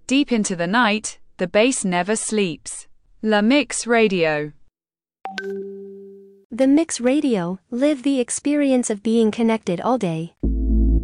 Deep into the night, the bass never sleeps. La Mix Radio. The Mix Radio, live the experience of being connected all day.